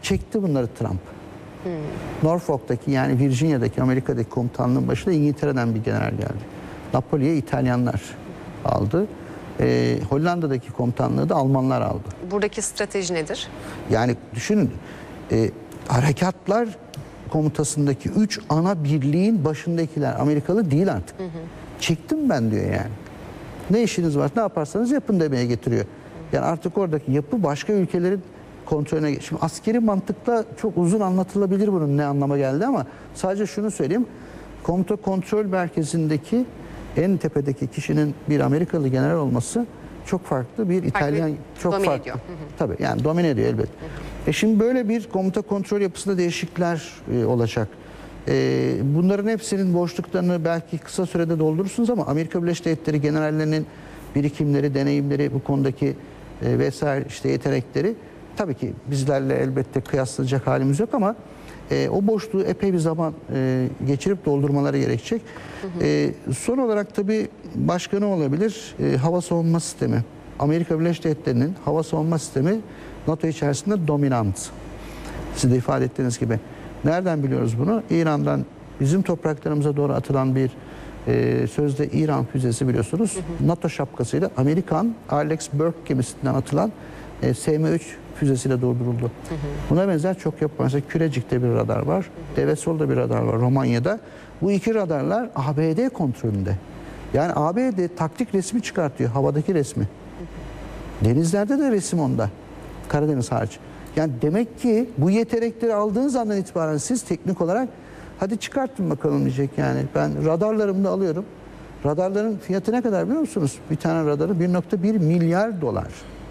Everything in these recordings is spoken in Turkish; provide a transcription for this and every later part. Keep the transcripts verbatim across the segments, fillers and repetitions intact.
çekti bunları Trump. Hmm. Norfolk'taki yani Virginia'daki Amerika'daki komutanlığın başında İngiltere'den bir general geldi. Napoli'ye İtalyanlar aldı. Ee, Hollanda'daki komutanlığı da Almanlar aldı. Buradaki strateji nedir? Yani düşünün, e, harekatlar komutasındaki üç ana birliğin başındakiler Amerikalı değil artık. Hı hı. Çektim ben diyor yani. Ne işiniz var, ne yaparsanız yapın demeye getiriyor. Yani artık oradaki yapı başka ülkelerin kontrolüne geçiyor. Şimdi askeri mantıkla çok uzun anlatılabilir bunun ne anlama geldi ama sadece şunu söyleyeyim. Komuta kontrol merkezindeki en tepedeki kişinin bir Amerikalı general olması çok farklı bir İtalyan, çok domine farklı. Ediyor. Hı hı. Tabii yani domine ediyor elbette. Hı hı. E şimdi böyle bir komuta kontrol yapısında değişiklikler e, olacak. E, bunların hepsinin boşluklarını belki kısa sürede doldurursunuz ama Amerika Birleşik Devletleri generallerinin birikimleri, deneyimleri, bu konudaki e, vesaire işte yetenekleri tabii ki bizlerle elbette kıyaslayacak halimiz yok ama e, o boşluğu epey bir zaman e, geçirip doldurmaları gerekecek. Hı hı. E, son olarak tabii başka ne olabilir? E, hava savunma sistemi. Amerika Birleşik Devletleri'nin hava savunma sistemi NATO içerisinde dominant. Siz de ifade ettiğiniz gibi. Nereden biliyoruz bunu? İran'dan bizim topraklarımıza doğru atılan bir e, sözde İran füzesi biliyorsunuz. Hı hı. NATO şapkasıyla Amerikan Alex Burke gemisinden atılan e, S M üç füzesiyle durduruldu. Hı hı. Buna benzer çok yapı. Mesela Kürecik'te bir radar var. Hı hı. Devesol'da bir radar var Romanya'da. Bu iki radarlar A B D kontrolünde. Yani A B D taktik resmi çıkartıyor. Havadaki resmi. Hı hı. Denizlerde de resim onda. Karadeniz hariç. Yani demek ki bu yetenekleri aldığınız andan itibaren siz teknik olarak hadi çıkartın bakalım diyecek yani. Ben radarlarımı da alıyorum. Radarların fiyatı ne kadar biliyor musunuz? Bir tane radarı bir nokta bir milyar dolar.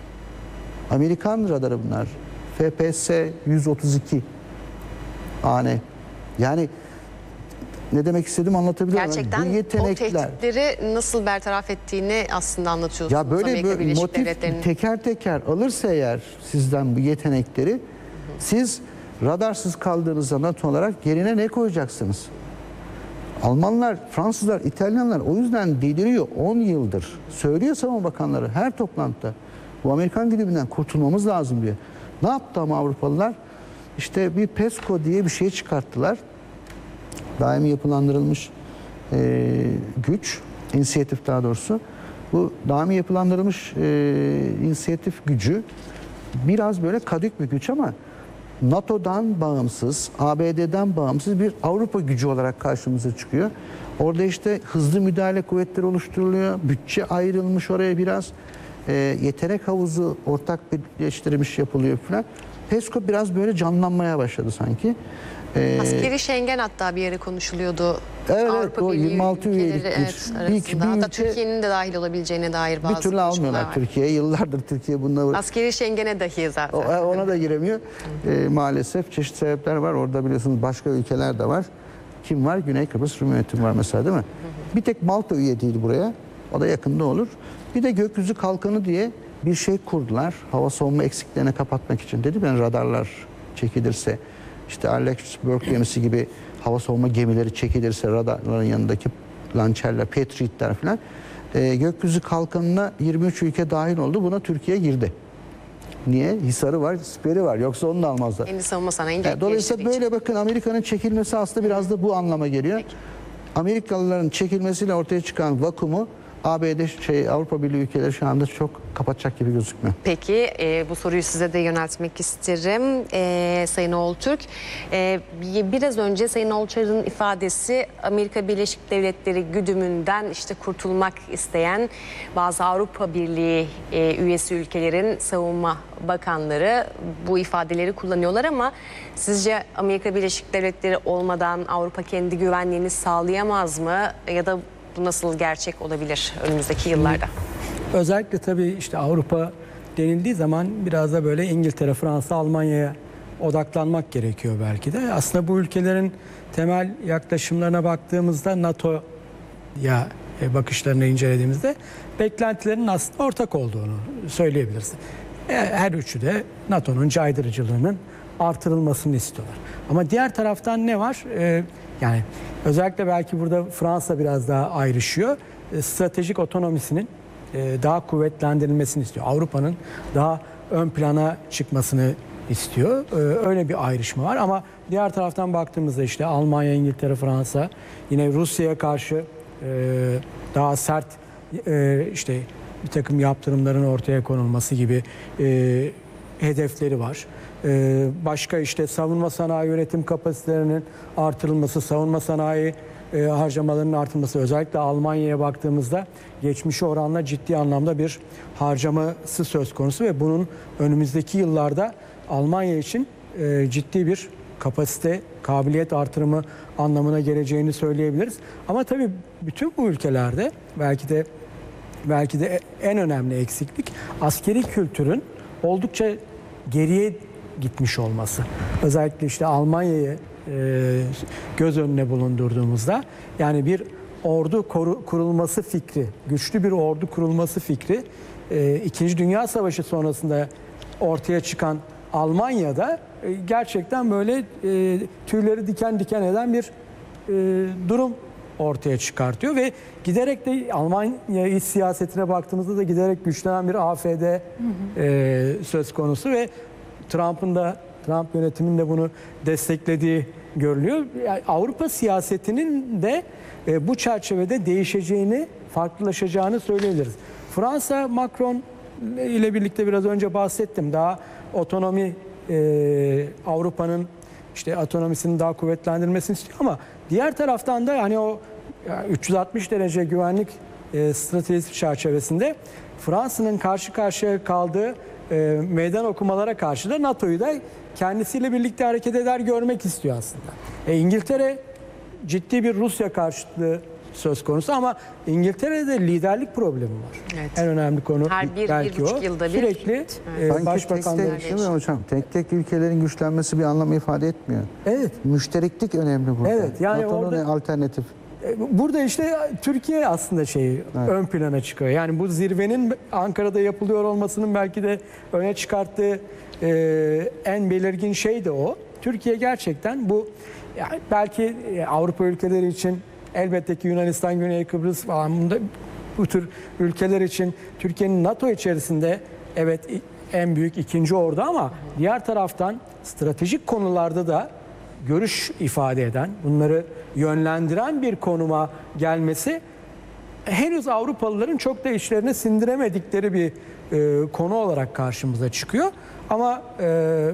Amerikan radarı bunlar. F P S yüz otuz iki A N. Yani ne demek istediğimi anlatabiliyor muyum? Gerçekten bu yetenekler, o tehditleri nasıl bertaraf ettiğini aslında anlatıyorsunuz. Ya böyle Amerika bir motif teker teker alırsa eğer sizden bu yetenekleri, hı hı, siz radarsız kaldığınızda NATO olarak yerine ne koyacaksınız? Almanlar, Fransızlar, İtalyanlar o yüzden deliriyor on yıldır. Söylüyor savunma bakanları her toplantıda. Bu Amerikan güdümünden kurtulmamız lazım diyor. Ne yaptı ama Avrupalılar? İşte bir PESCO diye bir şey çıkarttılar. Daimi yapılandırılmış e, güç, inisiyatif daha doğrusu. Bu daimi yapılandırılmış e, inisiyatif gücü biraz böyle kadük bir güç ama NATO'dan bağımsız, A B D'den bağımsız bir Avrupa gücü olarak karşımıza çıkıyor. Orada işte hızlı müdahale kuvvetleri oluşturuluyor. Bütçe ayrılmış oraya biraz. E, yetenek havuzu ortak birleştirilmiş yapılıyor falan. PESCO biraz böyle canlanmaya başladı sanki. Ee, Askeri Schengen hatta bir yere konuşuluyordu. Evet, Avrupa o Birliği yirmi altı üyelik evet, bir, bir hatta ülke, Türkiye'nin de dahil olabileceğine dair bazı bir türlü almıyorlar Türkiye'ye. Yıllardır Türkiye bununla... Askeri Schengen'e dahi zaten. O, ona da giremiyor. E, maalesef çeşitli sebepler var. Orada biliyorsunuz başka ülkeler de var. Kim var? Güney Kıbrıs Rum Yönetimi var mesela değil mi? Hı hı. Bir tek Malta üye değil buraya. O da yakında olur. Bir de gökyüzü kalkanı diye bir şey kurdular. Hava savunma eksiklerini kapatmak için. Dedi ben radarlar çekilirse, işte Alex Burke gemisi gibi hava savunma gemileri çekilirse radarların yanındaki lançerler, Patriot'lar falan e, gökyüzü kalkanına yirmi üç ülke dahil oldu. Buna Türkiye girdi. Niye? Hisarı var, siperi var. Yoksa onu da almazlar. Kendi savunma sanayi yani dolayısıyla böyle bakın Amerika'nın çekilmesi aslında biraz da bu anlama geliyor. Peki. Amerikalıların çekilmesiyle ortaya çıkan vakumu A B D şey Avrupa Birliği ülkeleri şu anda çok kapatacak gibi gözükmüyor. Peki e, bu soruyu size de yöneltmek isterim e, Sayın Oğultürk. E, biraz önce Sayın Olçar'ın ifadesi Amerika Birleşik Devletleri güdümünden işte kurtulmak isteyen bazı Avrupa Birliği e, üyesi ülkelerin savunma bakanları bu ifadeleri kullanıyorlar ama sizce Amerika Birleşik Devletleri olmadan Avrupa kendi güvenliğini sağlayamaz mı ya da bu nasıl gerçek olabilir önümüzdeki yıllarda? Özellikle tabii işte Avrupa denildiği zaman biraz da böyle İngiltere, Fransa, Almanya'ya odaklanmak gerekiyor belki de. Aslında bu ülkelerin temel yaklaşımlarına baktığımızda NATO'ya bakışlarını incelediğimizde beklentilerin aslında ortak olduğunu söyleyebiliriz. Her üçü de NATO'nun caydırıcılığının artırılmasını istiyorlar. Ama diğer taraftan ne var? Ee, yani özellikle belki burada Fransa biraz daha ayrışıyor. E, stratejik otonomisinin e, daha kuvvetlendirilmesini istiyor. Avrupa'nın daha ön plana çıkmasını istiyor. Ee, öyle bir ayrışma var ama diğer taraftan baktığımızda işte Almanya, İngiltere, Fransa yine Rusya'ya karşı e, daha sert e, işte bir takım yaptırımların ortaya konulması gibi e, hedefleri var. E, başka işte savunma sanayi üretim kapasitelerinin artırılması, savunma sanayi e, harcamalarının artırılması, özellikle Almanya'ya baktığımızda geçmişe oranla ciddi anlamda bir harcaması söz konusu ve bunun önümüzdeki yıllarda Almanya için e, ciddi bir kapasite, kabiliyet artırımı anlamına geleceğini söyleyebiliriz. Ama tabii bütün bu ülkelerde belki de belki de en önemli eksiklik askeri kültürün oldukça geriye gitmiş olması. Özellikle işte Almanya'yı e, göz önüne bulundurduğumuzda yani bir ordu koru, kurulması fikri, güçlü bir ordu kurulması fikri e, İkinci Dünya Savaşı sonrasında ortaya çıkan Almanya'da e, gerçekten böyle e, tüyleri diken diken eden bir e, durum ortaya çıkartıyor ve giderek de Almanya iç siyasetine baktığımızda da giderek güçlenen bir A F D hı hı. E, söz konusu ve Trump'ın da Trump yönetiminin de bunu desteklediği görülüyor. Yani Avrupa siyasetinin de e, bu çerçevede değişeceğini, farklılaşacağını söyleyebiliriz. Fransa, Macron ile birlikte biraz önce bahsettim. Daha otonomi, e, Avrupa'nın işte otonomisini daha kuvvetlendirmesini istiyor ama diğer taraftan da hani o üç yüz altmış derece güvenlik e, stratejisi çerçevesinde Fransa'nın karşı karşıya kaldığı e, meydan okumalara karşı da NATO'yu da kendisiyle birlikte hareket eder görmek istiyor aslında. E, İngiltere ciddi bir Rusya karşıtlığı söz konusu ama İngiltere'de liderlik problemi var. Evet. En önemli konu her bir, belki bir o. buçuk yılda bir. Sürekli evet. e, başbakanlar tek tek, hocam, tek tek ülkelerin güçlenmesi bir anlam ifade etmiyor. Evet. Müştereklik önemli burada. Evet. Yani NATO'nun orada alternatif. Burada işte Türkiye aslında şey evet. ön plana çıkıyor. Yani bu zirvenin Ankara'da yapılıyor olmasının belki de öne çıkarttığı e, en belirgin şey de o. Türkiye gerçekten bu yani belki Avrupa ülkeleri için elbette ki Yunanistan, Güney Kıbrıs falan bunda, bu tür ülkeler için Türkiye'nin NATO içerisinde evet en büyük ikinci ordu ama diğer taraftan stratejik konularda da görüş ifade eden, bunları yönlendiren bir konuma gelmesi henüz Avrupalıların çok da işlerine sindiremedikleri bir e, konu olarak karşımıza çıkıyor. Ama e,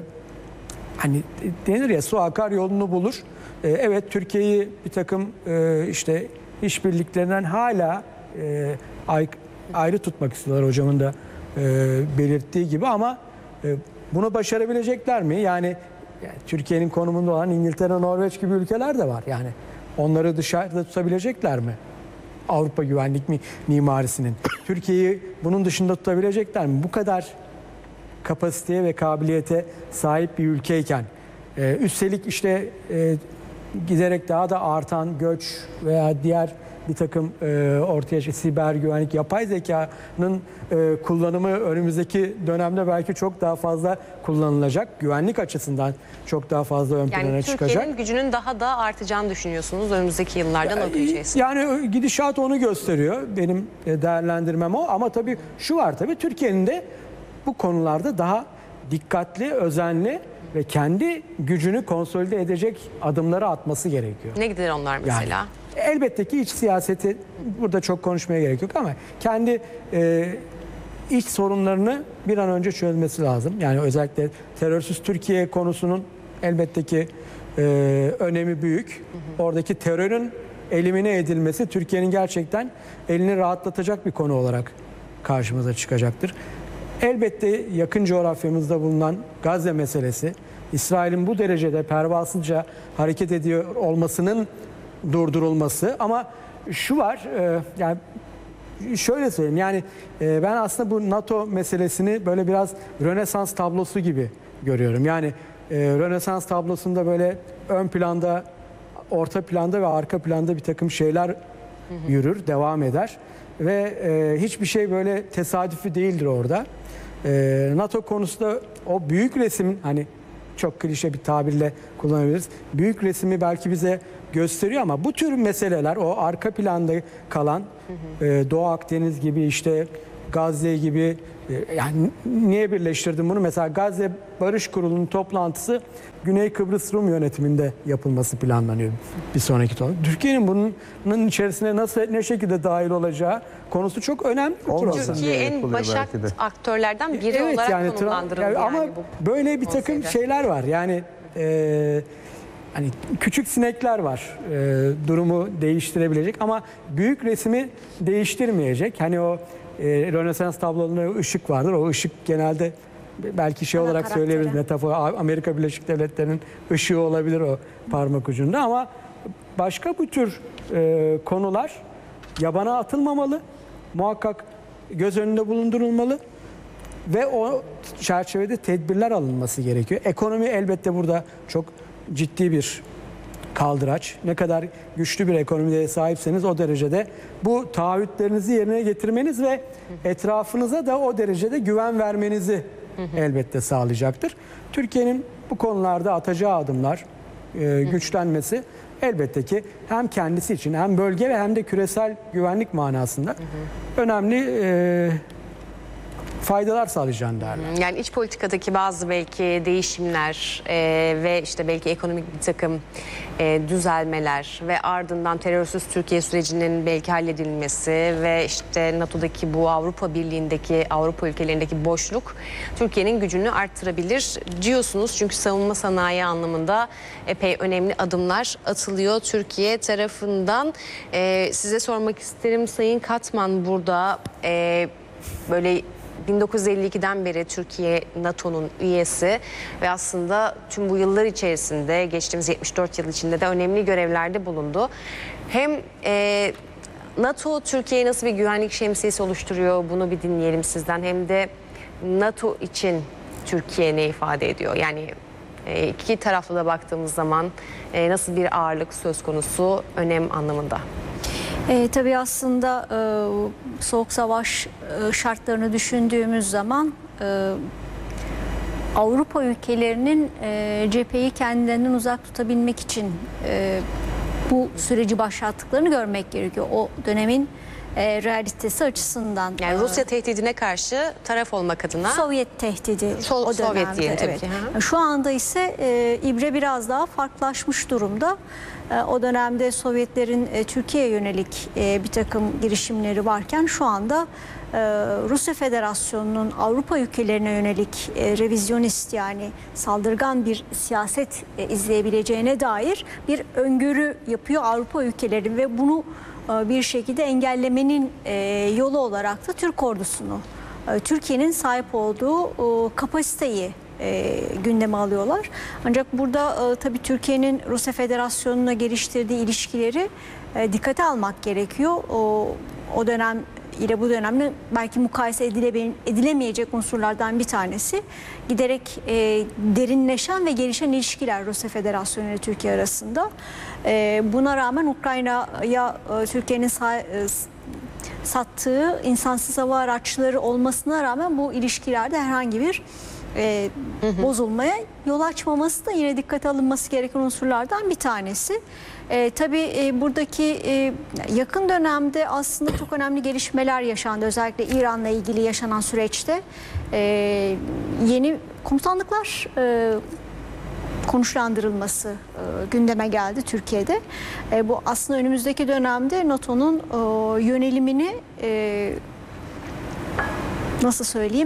hani denir ya su akar yolunu bulur. E, evet Türkiye'yi bir takım e, işte işbirliklerinden hala e, ay, ayrı tutmak istiyorlar hocamın da e, belirttiği gibi ama e, bunu başarabilecekler mi? Yani Yani Türkiye'nin konumunda olan İngiltere, Norveç gibi ülkeler de var. Yani onları dışarıda tutabilecekler mi? Avrupa güvenlik mi mimarisinin. Türkiye'yi bunun dışında tutabilecekler mi? Bu kadar kapasiteye ve kabiliyete sahip bir ülkeyken e, üstelik işte e, giderek daha da artan göç veya diğer bir takım e, ortaya çıkan siber güvenlik, yapay zekanın e, kullanımı önümüzdeki dönemde belki çok daha fazla kullanılacak. Güvenlik açısından çok daha fazla ön plana yani çıkacak. Türkiye'nin gücünün daha da artacağını düşünüyorsunuz önümüzdeki yıllarda NATO içerisinde. Yani gidişat onu gösteriyor. Benim değerlendirmem o. Ama tabii şu var tabii Türkiye'nin de bu konularda daha dikkatli, özenli ve kendi gücünü konsolide edecek adımları atması gerekiyor. Ne gider onlar mesela? Yani, elbette ki iç siyaseti burada çok konuşmaya gerek yok ama kendi e, iç sorunlarını bir an önce çözmesi lazım. Yani özellikle terörsüz Türkiye konusunun elbette ki e, önemi büyük. Hı hı. Oradaki terörün elimine edilmesi Türkiye'nin gerçekten elini rahatlatacak bir konu olarak karşımıza çıkacaktır. Elbette yakın coğrafyamızda bulunan Gazze meselesi, İsrail'in bu derecede pervasızca hareket ediyor olmasının durdurulması ama şu var e, yani şöyle söyleyeyim yani e, ben aslında bu NATO meselesini böyle biraz Rönesans tablosu gibi görüyorum. Yani e, Rönesans tablosunda böyle ön planda, orta planda ve arka planda bir takım şeyler yürür, devam eder ve e, hiçbir şey böyle tesadüfi değildir orada. E, NATO konusunda o büyük resim hani çok klişe bir tabirle kullanabiliriz. Büyük resmi belki bize gösteriyor ama bu tür meseleler o arka planda kalan hı hı. E, Doğu Akdeniz gibi işte Gazze gibi, e, yani niye birleştirdim bunu? Mesela Gazze Barış Kurulu'nun toplantısı Güney Kıbrıs Rum yönetiminde yapılması planlanıyor bir sonraki toplantı. Türkiye'nin bunun içerisine nasıl, ne şekilde dahil olacağı konusu çok önemli bir Olmasın program. Türkiye diye en yapılıyor başat belki de. aktörlerden biri Evet, olarak yani, konumlandırıldı. yani, ama yani bu böyle bir takım konseyde. şeyler var. Yani e, hani küçük sinekler var. E, durumu değiştirebilecek ama büyük resmi değiştirmeyecek. Hani o e, Rönesans tablolarında ışık vardır. O ışık genelde belki şey Ana olarak karakteri. söyleyebiliriz. Metafor Amerika Birleşik Devletleri'nin ışığı olabilir o parmak ucunda ama başka bu tür e, konular yabana atılmamalı. Muhakkak göz önünde bulundurulmalı. Ve o çerçevede tedbirler alınması gerekiyor. Ekonomi elbette burada çok ciddi bir kaldıraç. Ne kadar güçlü bir ekonomiye sahipseniz o derecede bu taahhütlerinizi yerine getirmeniz ve etrafınıza da o derecede güven vermenizi elbette sağlayacaktır. Türkiye'nin bu konularda atacağı adımlar, e, güçlenmesi elbette ki hem kendisi için hem bölge ve hem de küresel güvenlik manasında önemli e, faydalar sağlayacağını derler. Yani iç politikadaki bazı belki değişimler e, ve işte belki ekonomik bir takım e, düzelmeler ve ardından terörsüz Türkiye sürecinin belki halledilmesi ve işte NATO'daki bu Avrupa Birliği'ndeki Avrupa ülkelerindeki boşluk Türkiye'nin gücünü arttırabilir diyorsunuz. Çünkü savunma sanayi anlamında epey önemli adımlar atılıyor Türkiye tarafından. E, size sormak isterim Sayın Katman, burada e, böyle bin dokuz yüz elli ikiden beri Türkiye NATO'nun üyesi ve aslında tüm bu yıllar içerisinde geçtiğimiz yetmiş dört yıl içinde de önemli görevlerde bulundu. Hem e, NATO Türkiye'ye nasıl bir güvenlik şemsiyesi oluşturuyor, bunu bir dinleyelim sizden. Hem de NATO için Türkiye ne ifade ediyor? Yani e, iki taraflı da baktığımız zaman e, nasıl bir ağırlık söz konusu önem anlamında? E, tabii aslında e, Soğuk Savaş e, şartlarını düşündüğümüz zaman e, Avrupa ülkelerinin e, cepheyi kendilerinden uzak tutabilmek için e, bu süreci başlattıklarını görmek gerekiyor. O dönemin e, realitesi açısından. Yani E, Rusya tehdidine karşı taraf olmak adına. Sovyet tehdidi Sol- o dönemde. Sovyet diyelim tabii evet. ki, hı. Şu anda ise e, ibre biraz daha farklılaşmış durumda. E, o dönemde Sovyetlerin e, Türkiye'ye yönelik e, bir takım girişimleri varken şu anda e, Rusya Federasyonu'nun Avrupa ülkelerine yönelik e, revizyonist, yani saldırgan bir siyaset e, izleyebileceğine dair bir öngörü yapıyor Avrupa ülkeleri ve bunu e, bir şekilde engellemenin e, yolu olarak da Türk ordusunu, e, Türkiye'nin sahip olduğu e, kapasiteyi E, gündeme alıyorlar. Ancak burada e, tabii Türkiye'nin Rusya Federasyonu'na geliştirdiği ilişkileri e, dikkate almak gerekiyor. O, o dönem ile bu dönemle belki mukayese edile, edilemeyecek unsurlardan bir tanesi giderek e, derinleşen ve gelişen ilişkiler Rusya Federasyonu ile Türkiye arasında. E, buna rağmen Ukrayna'ya e, Türkiye'nin sağ, e, sattığı insansız hava araçları olmasına rağmen bu ilişkilerde herhangi bir E, hı hı. bozulmaya yol açmaması da yine dikkate alınması gereken unsurlardan bir tanesi. E, tabii e, buradaki e, yakın dönemde aslında çok önemli gelişmeler yaşandı. Özellikle İran'la ilgili yaşanan süreçte e, yeni komutanlıklar e, konuşlandırılması e, gündeme geldi Türkiye'de. E, bu aslında önümüzdeki dönemde NATO'nun e, yönelimini e, nasıl söyleyeyim?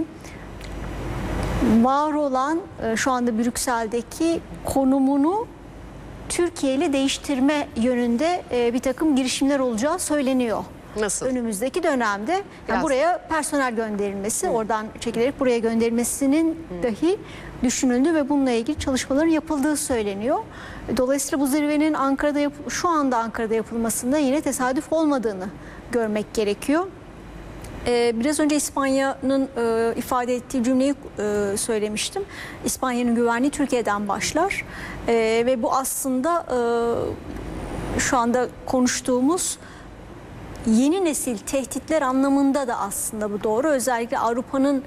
Var olan şu anda Brüksel'deki konumunu Türkiye ile değiştirme yönünde bir takım girişimler olacağı söyleniyor. Nasıl? Önümüzdeki dönemde yani buraya personel gönderilmesi, Hı. oradan çekilerek buraya gönderilmesinin Hı. dahi düşünüldü ve bununla ilgili çalışmaların yapıldığı söyleniyor. Dolayısıyla bu zirvenin Ankara'da yap- şu anda Ankara'da yapılmasında yine tesadüf olmadığını görmek gerekiyor. Biraz önce İspanya'nın e, ifade ettiği cümleyi e, söylemiştim. İspanya'nın güvenliği Türkiye'den başlar. E, ve bu aslında e, şu anda konuştuğumuz yeni nesil tehditler anlamında da aslında bu doğru. Özellikle Avrupa'nın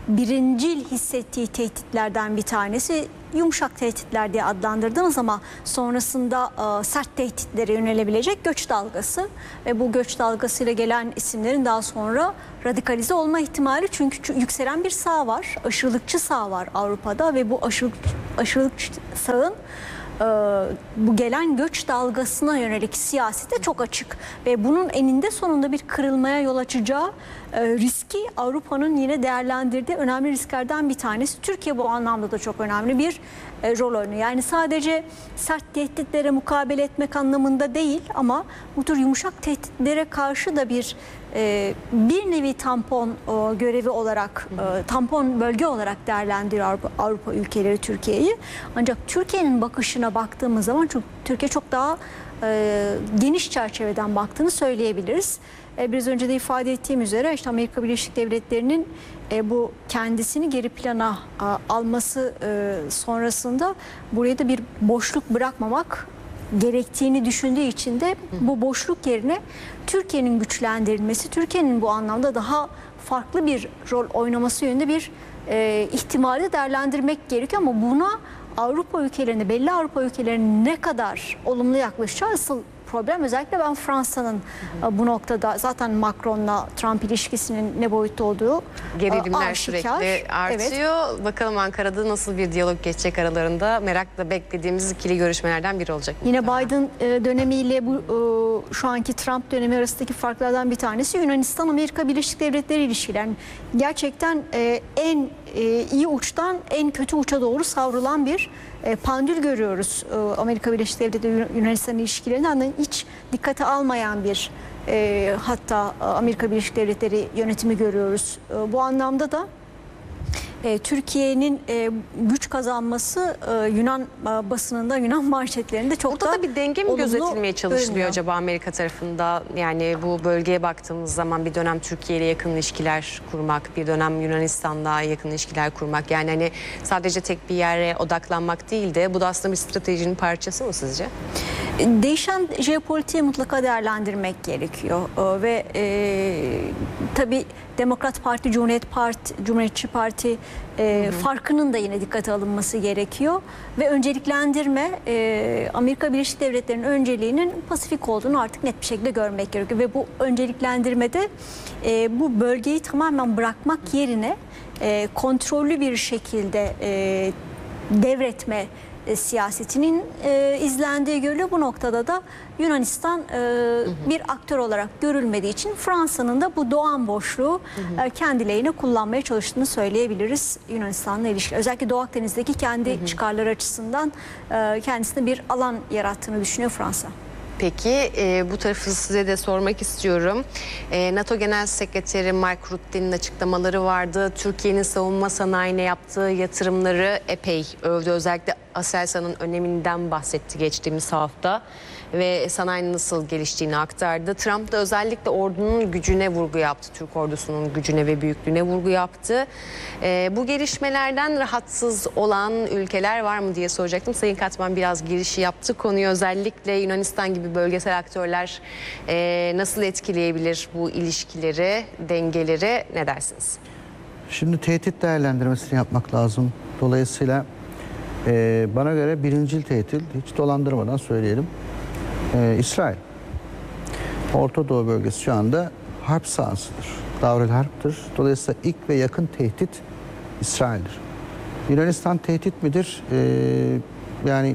birincil hissettiği tehditlerden bir tanesi. Yumuşak tehditler diye adlandırdığımız ama sonrasında e, sert tehditlere yönelebilecek göç dalgası ve bu göç dalgasıyla gelen isimlerin daha sonra radikalize olma ihtimali, çünkü yükselen bir sağ var, aşırılıkçı sağ var Avrupa'da ve bu aşırılık, aşırılıkçı sağın e, bu gelen göç dalgasına yönelik siyasete çok açık ve bunun eninde sonunda bir kırılmaya yol açacağı e, riski Avrupa'nın yine değerlendirdiği önemli risklerden bir tanesi. Türkiye bu anlamda da çok önemli bir e, rol oynuyor. Yani sadece sert tehditlere mukabele etmek anlamında değil ama bu tür yumuşak tehditlere karşı da bir e, bir nevi tampon e, görevi olarak, e, tampon bölge olarak değerlendiriyor Avrupa, Avrupa ülkeleri Türkiye'yi. Ancak Türkiye'nin bakışına baktığımız zaman çok, Türkiye çok daha e, geniş çerçeveden baktığını söyleyebiliriz. E, biraz önce de ifade ettiğim üzere işte Amerika Birleşik Devletleri'nin e, bu kendisini geri plana a, alması e, sonrasında buraya da bir boşluk bırakmamak gerektiğini düşündüğü için de bu boşluk yerine Türkiye'nin güçlendirilmesi, Türkiye'nin bu anlamda daha farklı bir rol oynaması yönünde bir e, ihtimali değerlendirmek gerekiyor ama buna Avrupa ülkelerine, belli Avrupa ülkelerine ne kadar olumlu yaklaşacağı asıl problem. Özellikle ben Fransa'nın bu noktada zaten Macron'la Trump ilişkisinin ne boyutta olduğu Gerilimler aşikar. sürekli artıyor. Evet. Bakalım Ankara'da nasıl bir diyalog geçecek aralarında, merakla beklediğimiz ikili görüşmelerden biri olacak. Yine Biden dönemiyle bu şu anki Trump dönemi arasındaki farklardan bir tanesi Yunanistan-Amerika Birleşik Devletleri ilişkileri. Yani gerçekten en iyi uçtan en kötü uça doğru savrulan bir pandül görüyoruz Amerika Birleşik Devletleri Yunanistan ilişkilerinden. Hiç dikkate almayan bir e, hatta Amerika Birleşik Devletleri yönetimi görüyoruz. E, bu anlamda da e, Türkiye'nin e, güç kazanması e, Yunan e, basınında, Yunan manşetlerinde çok Burada da da bir denge mi gözetilmeye çalışılıyor görünüyor acaba Amerika tarafında? Yani bu bölgeye baktığımız zaman bir dönem Türkiye ile yakın ilişkiler kurmak, bir dönem Yunanistan'la yakın ilişkiler kurmak. Yani hani sadece tek bir yere odaklanmak değil de bu da aslında bir stratejinin parçası mı sizce? Değişen jeopolitiği mutlaka değerlendirmek gerekiyor ee, ve e, tabii Demokrat Parti, Cumhuriyet Parti, Cumhuriyetçi Parti e, hı hı. farkının da yine dikkate alınması gerekiyor ve önceliklendirme e, Amerika Birleşik Devletleri'nin önceliğinin Pasifik olduğunu artık net bir şekilde görmek gerekiyor ve bu önceliklendirmede e, bu bölgeyi tamamen bırakmak yerine e, kontrollü bir şekilde e, devretme E, siyasetinin e, izlendiği görülüyor. Bu noktada da Yunanistan e, hı hı. bir aktör olarak görülmediği için Fransa'nın da bu doğan boşluğu hı hı. E, kendi lehine kullanmaya çalıştığını söyleyebiliriz Yunanistan'la ilişki. Özellikle Doğu Akdeniz'deki kendi hı hı. çıkarları açısından e, kendisine bir alan yarattığını düşünüyor Fransa. Peki e, bu tarafı size de sormak istiyorum. E, NATO Genel Sekreteri Mark Rutte'nin açıklamaları vardı. Türkiye'nin savunma sanayine yaptığı yatırımları epey övdü. Özellikle Aselsan'ın öneminden bahsetti geçtiğimiz hafta ve sanayinin nasıl geliştiğini aktardı. Trump da özellikle ordunun gücüne vurgu yaptı. Türk ordusunun gücüne ve büyüklüğüne vurgu yaptı. E, bu gelişmelerden rahatsız olan ülkeler var mı diye soracaktım. Sayın Katman biraz girişi yaptı. Konuyu özellikle Yunanistan gibi bölgesel aktörler e, nasıl etkileyebilir bu ilişkileri, dengeleri, ne dersiniz? Şimdi tehdit değerlendirmesini yapmak lazım. Dolayısıyla e, bana göre birincil tehdit, hiç dolandırmadan söyleyelim, e, İsrail. Orta Doğu bölgesi şu anda harp sahasıdır. Davrel harptir. Dolayısıyla ilk ve yakın tehdit İsrail'dir. Yunanistan tehdit midir? E, yani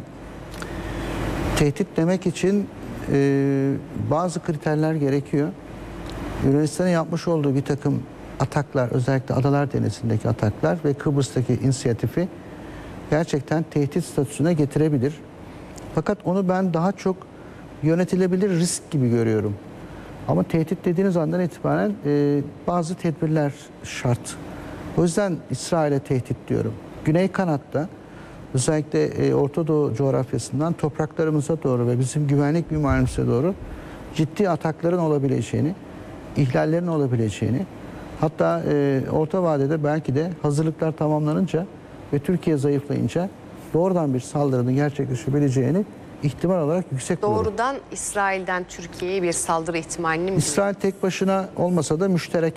tehdit demek için e, bazı kriterler gerekiyor. Yunanistan'ın yapmış olduğu bir takım ataklar, özellikle Adalar Denizi'ndeki ataklar ve Kıbrıs'taki inisiyatifi gerçekten tehdit statüsüne getirebilir. Fakat onu ben daha çok yönetilebilir risk gibi görüyorum. Ama tehdit dediğiniz andan itibaren e, bazı tedbirler şart. O yüzden İsrail'e tehdit diyorum. Güney kanatta özellikle e, Orta Doğu coğrafyasından topraklarımıza doğru ve bizim güvenlik mimarimize doğru ciddi atakların olabileceğini, ihlallerin olabileceğini, hatta e, orta vadede belki de hazırlıklar tamamlanınca ve Türkiye zayıflayınca doğrudan bir saldırının gerçekleşebileceğini ihtimal olarak yüksek buluyorum. Doğrudan İsrail'den Türkiye'ye bir saldırı ihtimalini mi? İsrail tek başına olmasa da müştereken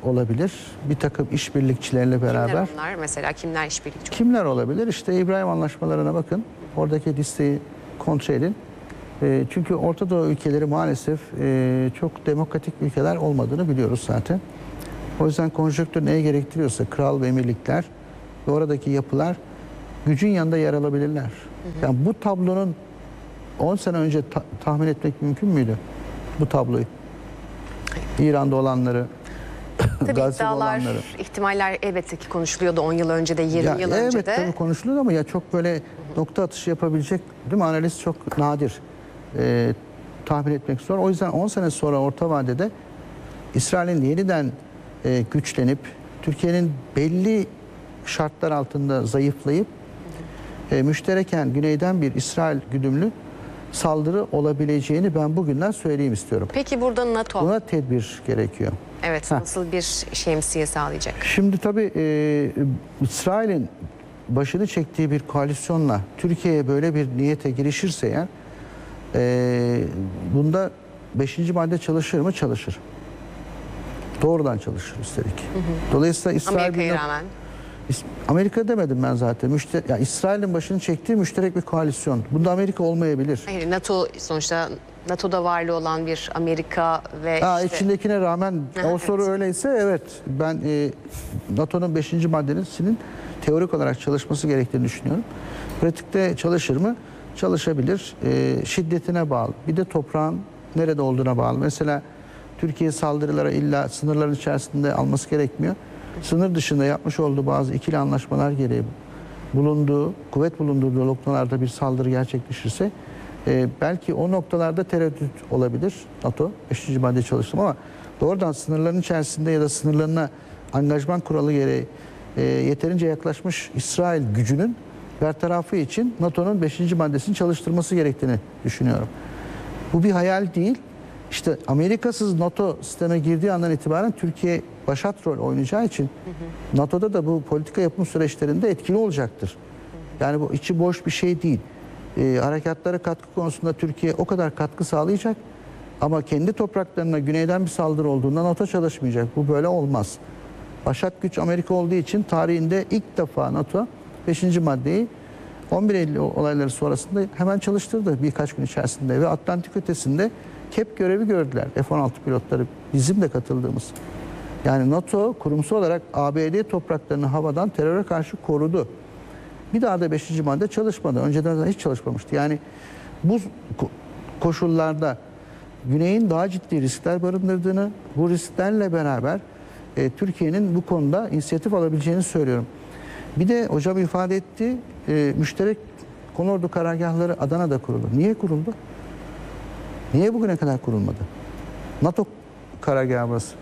olabilir. Bir takım işbirlikçilerle beraber. Kimler onlar? Mesela kimler işbirlikçi? Kimler olabilir? İşte İbrahim Anlaşmalarına bakın. Oradaki listeyi kontrol edin. E, çünkü Orta Doğu ülkeleri maalesef e, çok demokratik ülkeler olmadığını biliyoruz zaten. O yüzden konjonktür neye gerektiriyorsa kral ve emirlikler ve oradaki yapılar gücün yanında yer alabilirler. Hı hı. Yani bu tablonun on sene önce ta- tahmin etmek mümkün müydü? Bu tabloyu. İran'da olanları, Tabii Gazze'de iddialar, olanları. ihtimaller elbette ki konuşuluyordu on yıl önce de, yirmi Ya, yıl evet, önce de. tabii konuşuluyor ama ya çok böyle nokta atışı yapabilecek, değil mi? Analiz çok nadir. Ee, tahmin etmek zor. O yüzden on sene sonra orta vadede İsrail'in yeniden e, güçlenip Türkiye'nin belli şartlar altında zayıflayıp e, müştereken güneyden bir İsrail güdümlü saldırı olabileceğini ben bugünden söyleyeyim istiyorum. Peki burada NATO, Buna tedbir gerekiyor. evet, Ha. nasıl bir şemsiye sağlayacak? Şimdi tabii e, İsrail'in başını çektiği bir koalisyonla Türkiye'ye böyle bir niyete girişirse eğer e, bunda beşinci madde çalışır mı? Çalışır. Doğrudan çalışır üstelik. Hı hı. Dolayısıyla İsrail Amerika'ya bir- rağmen. İs- Amerika demedim ben zaten. Müşter ya İsrail'in başını çektiği müşterek bir koalisyon. Bunda Amerika olmayabilir. Hayır, NATO sonuçta NATO'da varlığı olan bir Amerika ve Ha, işte içindekine rağmen o Evet. soru öyleyse evet, ben e, NATO'nun beşinci maddesinin teorik olarak çalışması gerektiğini düşünüyorum. Pratikte çalışır mı? Çalışabilir. E, şiddetine bağlı. Bir de toprağın nerede olduğuna bağlı. Mesela Türkiye saldırılara illa sınırların içerisinde alması gerekmiyor. Sınır dışında yapmış olduğu bazı ikili anlaşmalar gereği bulunduğu, kuvvet bulunduğu noktalarda bir saldırı gerçekleşirse e, belki o noktalarda tereddüt olabilir NATO. beşinci madde çalıştım ama doğrudan sınırların içerisinde ya da sınırlarına angajman kuralı gereği e, yeterince yaklaşmış İsrail gücünün bertarafı için NATO'nun beşinci maddesini çalıştırması gerektiğini düşünüyorum. Bu bir hayal değil. İşte Amerikasız NATO sisteme girdiği andan itibaren Türkiye başat rol oynayacağı için hı hı. NATO'da da bu politika yapım süreçlerinde etkili olacaktır. Hı hı. Yani bu içi boş bir şey değil. Ee, harekatlara katkı konusunda Türkiye o kadar katkı sağlayacak ama kendi topraklarına güneyden bir saldırı olduğunda NATO çalışmayacak. Bu böyle olmaz. Başat güç Amerika olduğu için tarihinde ilk defa NATO beşinci maddeyi on bir Eylül olayları sonrasında hemen çalıştırdı birkaç gün içerisinde ve Atlantik ötesinde K E P görevi gördüler. F on altı pilotları, bizim de katıldığımız. Yani NATO kurumsal olarak A B D topraklarını havadan teröre karşı korudu. Bir daha da beşinci madde çalışmadı. Önceden de hiç çalışmamıştı. Yani bu koşullarda Güney'in daha ciddi riskler barındırdığını, bu risklerle beraber e, Türkiye'nin bu konuda inisiyatif alabileceğini söylüyorum. Bir de hocam ifade etti, e, müşterek konordu karargahları Adana'da kuruldu. Niye kuruldu? Niye bugüne kadar kurulmadı? NATO karargahı burası.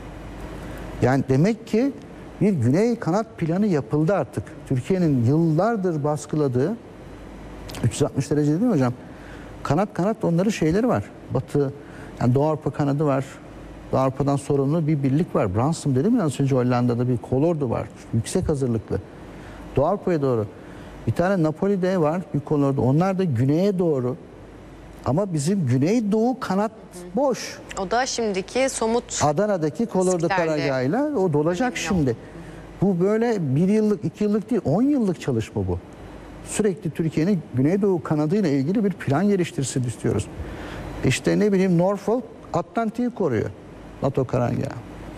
Yani demek ki bir güney kanat planı yapıldı artık. Türkiye'nin yıllardır baskıladığı üç yüz altmış derece değil mi hocam? Kanat kanat onların şeyleri var. Batı, yani Doğu Avrupa kanadı var. Doğu Avrupa'dan sorumlu bir birlik var. Bransım dedim ya az önce, Hollanda'da bir kolordu var. Yüksek hazırlıklı. Doğu Avrupa'ya doğru. Bir tane Napoli'de var bir kolordu. Onlar da güneye doğru. Ama bizim Güneydoğu kanat boş. o da şimdiki somut Adana'daki kolordu risklerle karargahıyla o dolacak şimdi. Bu böyle bir yıllık, iki yıllık değil, on yıllık çalışma bu. Sürekli Türkiye'nin Güneydoğu kanadıyla ilgili bir plan geliştirsin istiyoruz. İşte ne bileyim Norfolk Atlantik'i koruyor NATO karargahı.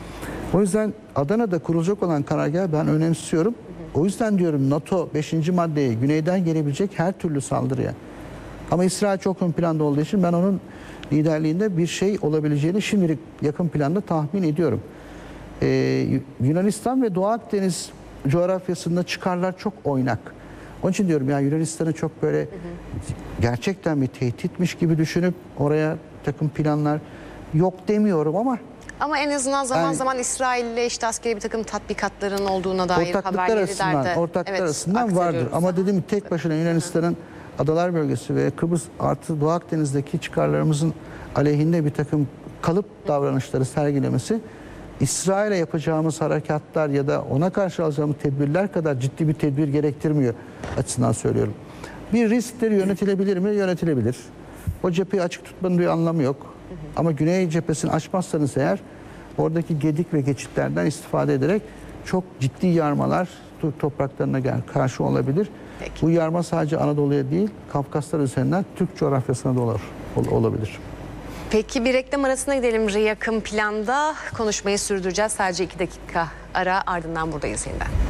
O yüzden Adana'da kurulacak olan karargahı ben önemsiyorum. O yüzden diyorum NATO beşinci maddeyi güneyden gelebilecek her türlü saldırıya. Ama İsrail çok ön planda olduğu için ben onun liderliğinde bir şey olabileceğini şimdilik yakın planda tahmin ediyorum. Ee, Yunanistan ve Doğu Akdeniz coğrafyasında çıkarlar çok oynak. Onun için diyorum ya Yunanistan'ı çok böyle hı hı. gerçekten bir tehditmiş gibi düşünüp oraya takım planlar yok demiyorum ama ama en azından zaman yani, zaman İsrail'le işte askeri bir takım tatbikatların olduğuna dair ortaklıklar haberleri arasından, de ortaklıklar evet, arasından vardır. Ama dedim tek başına Yunanistan'ın Adalar Bölgesi ve Kıbrıs artı Doğu Akdeniz'deki çıkarlarımızın aleyhinde bir takım kalıp davranışları sergilemesi İsrail'e yapacağımız harekatlar ya da ona karşı alacağımız tedbirler kadar ciddi bir tedbir gerektirmiyor açısından söylüyorum. Bir riskleri yönetilebilir mi? Yönetilebilir. O cepheyi açık tutmanın bir anlamı yok. Ama Güney cephesini açmazsanız eğer oradaki gedik ve geçitlerden istifade ederek çok ciddi yarmalar Türk topraklarına karşı olabilir. Peki. Bu yarma sadece Anadolu'ya değil, Kafkaslar üzerinden Türk coğrafyasına da olur, olabilir. Peki bir reklam arasına gidelim. Yakın planda konuşmayı sürdüreceğiz. Sadece iki dakika ara, ardından buradayız yeniden.